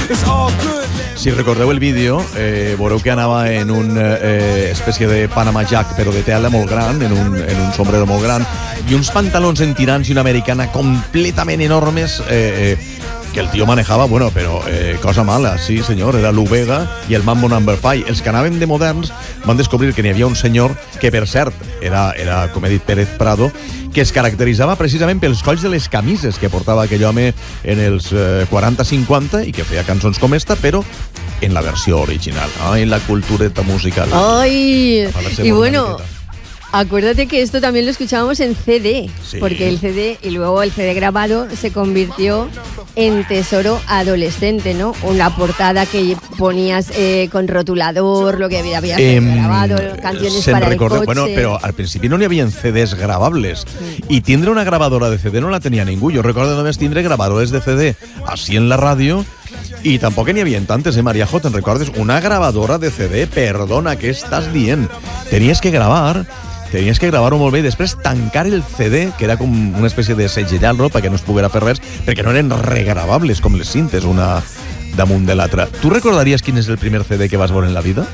Si recordeu el vídeo, veureu que anava en una espècie de Panama Jack, però de tela molt gran, en un sombrero molt gran, i uns pantalons en tirants i una americana completament enormes, que el tio manejava, bueno, però cosa mala, sí senyor, era l'Uvega i el Mambo No. 5. Els que anaven de moderns van descobrir que n'hi havia un senyor que, per cert, era com he dit, Pérez Prado, que es caracteritzava precisament pels colls de les camises que portava aquell home en els 40-50 i que feia cançons com esta, però en la versió original. Ai, la cultureta musical. Ay, y bueno, acuérdate que esto también lo escuchábamos en CD, sí, porque el CD y luego el CD grabado se convirtió en tesoro adolescente, ¿no? Una portada que ponías con rotulador, lo que habías grabado, canciones para el coche. Bueno, però al principi no n'hi havia CDs gravables, i tindre una gravadora de CD no la tenia ningú. Jo recordo només tindre gravadores de CD així en la ràdio, i tampoc n'hi havia tantes, Mariajo, te'n recordes? Una gravadora de CD, perdona, què estàs dient? Tenies que gravar-ho molt bé i després tancar el CD, que era com una espècie de segellar-lo perquè no es poguera fer res, perquè no eren regravables com les cintes, una damunt de l'altra. Tu recordaries quin és el primer CD que vas veure en la vida?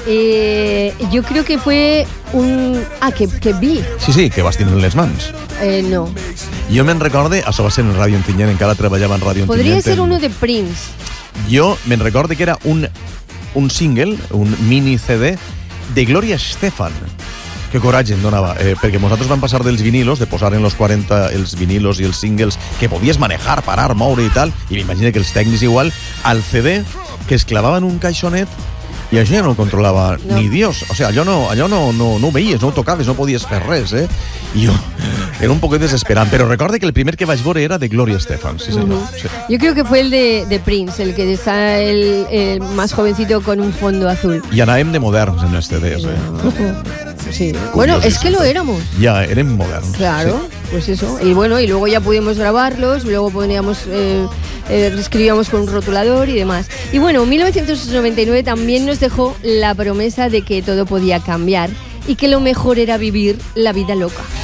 Yo creo que fue un... que vi. Sí, que vas tindre en les mans. No. Jo me'n recorde, això va ser en Ràdio Ontinyent, encara treballava en Ràdio Ontinyent. Podria ser uno de Prince. Jo me'n recorde que era un single, un mini CD de Gloria Estefan. Que coratge em donava, perquè nosaltres vam passar dels vinilos, de posar en los 40 els vinilos i els singles que podies manejar, parar, moure i tal, i m'imagino que els tècnics igual, al CD, que es clavaven un caixonet i això ja no ho controlava ni Dios. O sigui, allò no ho veies, no ho tocaves, no podies fer res, I jo era un poc desesperant, però recorde que el primer que vaig veure era de Gloria Estefan, sí senyor. Sí. Yo creo que fue el de Prince, el que está el más jovencito con un fondo azul. I anàvem de moderns en els CDs, Sí. Bueno, es que lo éramos. Ya, eran modernos. Claro, sí. Pues eso. Y bueno, y luego ya pudimos grabarlos, luego poníamos, escribíamos con un rotulador y demás. Y bueno, 1999 también nos dejó la promesa de que todo podía cambiar y que lo mejor era vivir la vida loca.